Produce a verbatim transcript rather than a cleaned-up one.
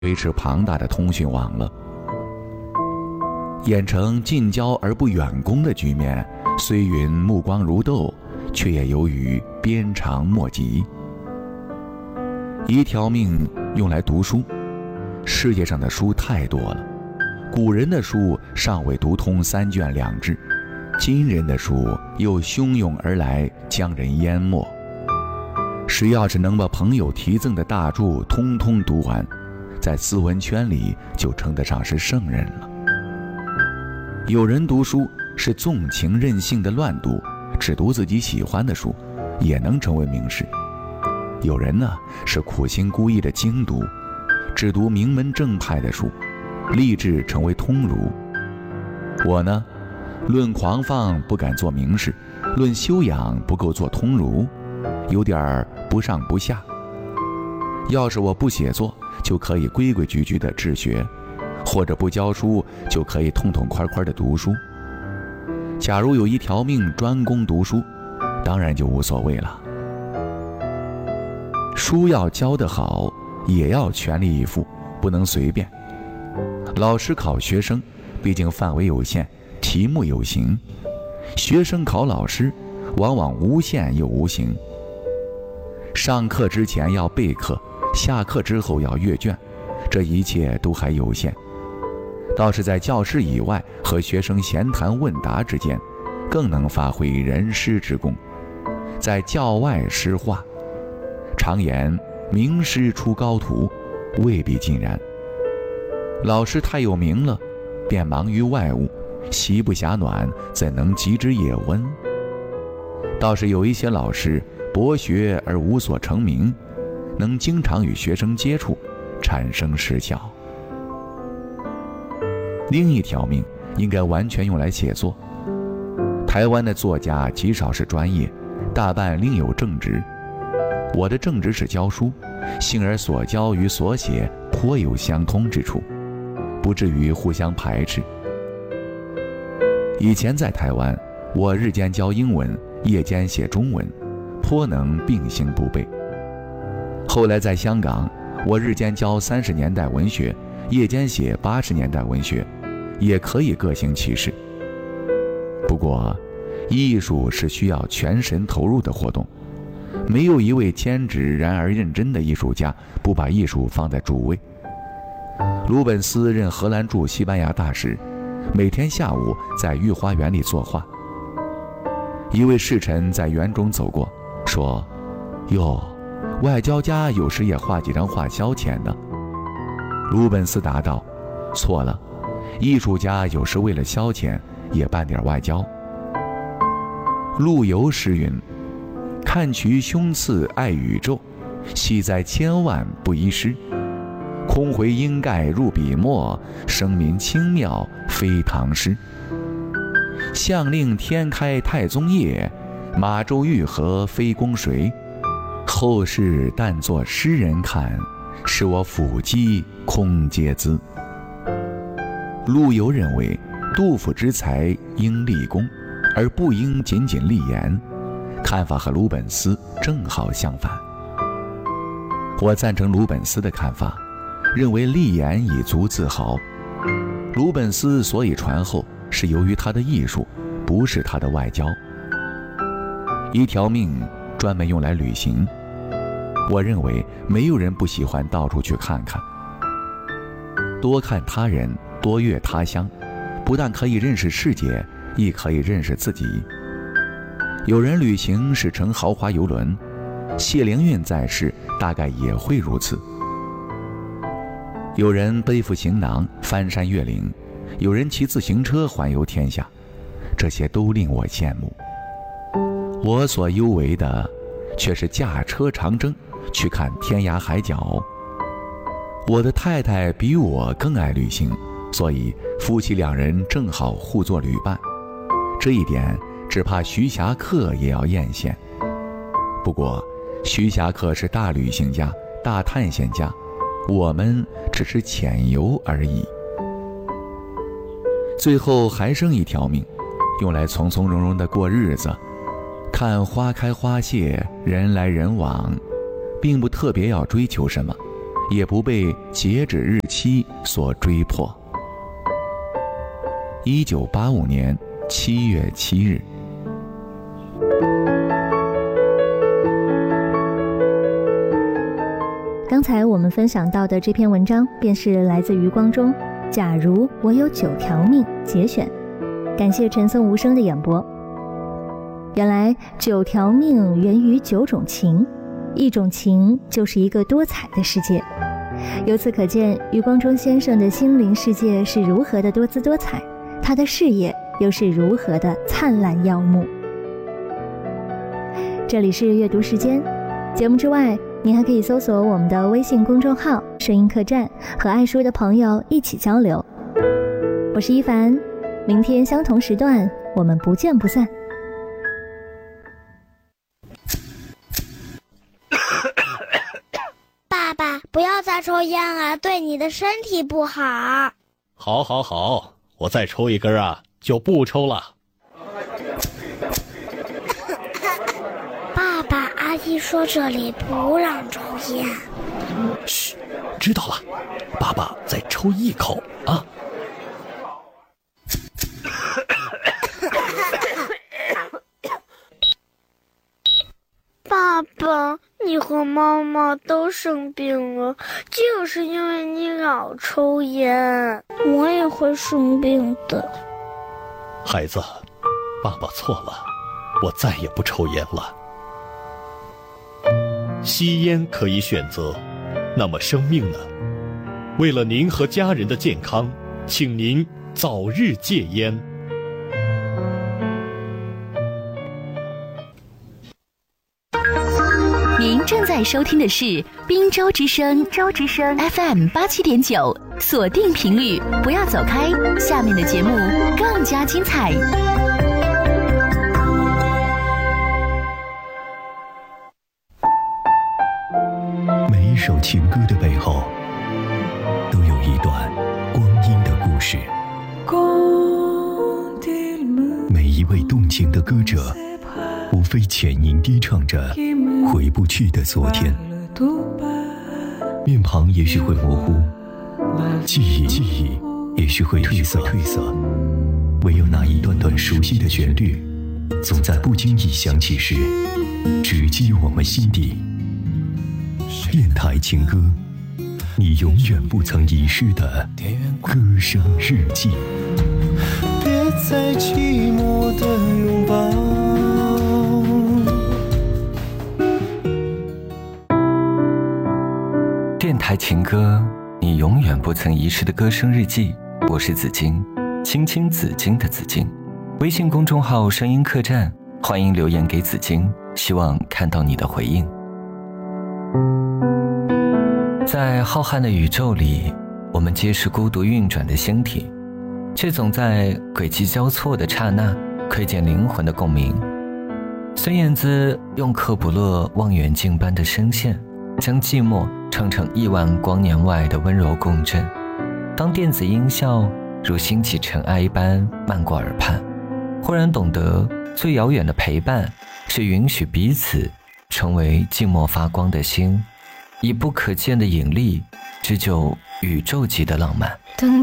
维持庞大的通讯网络，演成近交而不远攻的局面，虽云目光如豆，却也由于鞭长莫及。一条命用来读书，世界上的书太多了，古人的书尚未读通三卷两制，今人的书又汹涌而来，将人淹没。谁要是能把朋友题赠的大著通通读完，在斯文圈里就称得上是圣人了。有人读书是纵情任性的乱读，只读自己喜欢的书，也能成为名士。有人呢是苦心孤诣的精读，只读名门正派的书，立志成为通儒。我呢，论狂放不敢做名士，论修养不够做通儒，有点不上不下。要是我不写作，就可以规规矩矩地治学，或者不教书，就可以痛痛快快地读书。假如有一条命专攻读书，当然就无所谓了。书要教得好，也要全力以赴，不能随便。老师考学生，毕竟范围有限，题目有形；学生考老师，往往无限又无形。上课之前要备课，下课之后要阅卷，这一切都还有限。倒是在教室以外和学生闲谈问答之间，更能发挥人师之功，在教外施化。常言名师出高徒，未必尽然。老师太有名了，便忙于外务，席不暇暖，怎能及之也温？倒是有一些老师博学而无所成名，能经常与学生接触，产生实效。另一条命应该完全用来写作。台湾的作家极少是专业，大半另有正职。我的正职是教书，幸而所教与所写颇有相通之处，不至于互相排斥。以前在台湾，我日间教英文，夜间写中文，颇能并行不悖。后来在香港，我日间教三十年代文学，夜间写八十年代文学，也可以各行其事。不过，艺术是需要全神投入的活动，没有一位坚持然而认真的艺术家不把艺术放在主位。鲁本斯任荷兰驻西班牙大使，每天下午在御花园里作画。一位侍臣在园中走过，说：“哟，外交家有时也画几张画消遣的。”鲁本斯答道：“错了，艺术家有时为了消遣也办点外交。”陆游诗云：“看渠胸次爱宇宙，系在千万不遗失。空回应盖入笔墨，声名清妙非唐诗。相令天开太宗业，马周玉河非公谁。后世但作诗人看，使我腹肌空皆资。”陆游认为，杜甫之才应立功，而不应仅仅立言，看法和鲁本斯正好相反。我赞成鲁本斯的看法，认为立言以足自豪。鲁本斯所以传后，是由于他的艺术，不是他的外交。一条命专门用来旅行，我认为没有人不喜欢到处去看看。多看他人，多阅他乡，不但可以认识世界，亦可以认识自己。有人旅行是乘豪华游轮，谢灵运在世大概也会如此。有人背负行囊翻山越岭，有人骑自行车环游天下，这些都令我羡慕。我所优为的却是驾车长征，去看天涯海角。我的太太比我更爱旅行，所以夫妻两人正好互作旅伴。这一点只怕徐霞客也要艳羡。不过徐霞客是大旅行家、大探险家，我们只是浅游而已。最后还剩一条命，用来从从容容地过日子，看花开花谢，人来人往，并不特别要追求什么， 也不被截止日期所追迫。一九八五年七月七日。 刚才我们分享到的这篇文章便是来自余光中《假如我有九条命》节选，感谢陈松无声的演播。原来九条命源于九种情，一种情就是一个多彩的世界。由此可见，余光中先生的心灵世界是如何的多姿多彩，他的事业又是如何的灿烂耀目。这里是阅读时间，节目之外您还可以搜索我们的微信公众号声音客栈，和爱书的朋友一起交流。我是一凡，明天相同时段我们不见不散。 爸爸，不要再抽烟了，对你的身体不好。 好好好，我再抽一根啊就不抽了。 爸爸，阿姨说这里不让抽烟。 嘘，知道了，爸爸再抽一口啊。 爸爸，你和妈妈都生病了，就是因为你老抽烟。我也会生病的。 孩子，爸爸错了，我再也不抽烟了。吸烟可以选择，那么生命呢？为了您和家人的健康，请您早日戒烟。 您正在收听的是滨州之声，州之声 F M 八七点九，锁定频率，不要走开，下面的节目更加精彩。 每一首情歌的背后，都有一段光阴的故事。每一位动情的歌者，无非浅吟低唱着回不去的昨天，面庞也许会模糊，记忆记忆也许会褪色褪色，唯有那一段段熟悉的旋律，总在不经意响起时，直击我们心底。电台情歌，你永远不曾遗失的歌声日记。 别再寂寞的拥抱。 电台情歌，你永远不曾遗失的歌声日记。我是紫金，青青紫金的紫金。微信公众号声音客栈，欢迎留言给紫金，希望看到你的回应。在浩瀚的宇宙里，我们皆是孤独运转的星体，却总在轨迹交错的刹那窥见灵魂的共鸣。孙燕姿用克卜勒望远镜般的声线，将寂寞唱成亿万光年外的温柔共振。当电子音效如星际尘埃般漫过耳畔，忽然懂得最遥远的陪伴是允许彼此成为寂寞发光的星，以不可见的引力织就宇宙级的浪漫。